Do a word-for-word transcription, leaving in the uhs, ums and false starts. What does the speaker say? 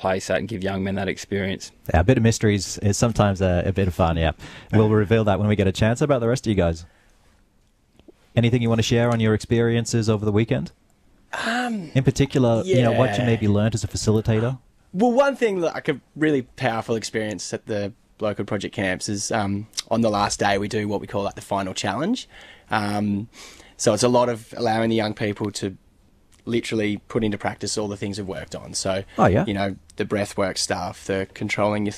replace that and give young men that experience. Yeah, a bit of mystery is, is sometimes a, a bit of fun, yeah. We'll reveal that when we get a chance. How about the rest of you guys? Anything you want to share on your experiences over the weekend? Um, In particular, yeah. you know, what you maybe learnt as a facilitator? Well, one thing, like a really powerful experience at the local project camps is um, on the last day we do what we call like the final challenge. Um, so it's a lot of allowing the young people to literally put into practice all the things we've worked on. So, Oh, yeah? you know, the breathwork stuff, the controlling your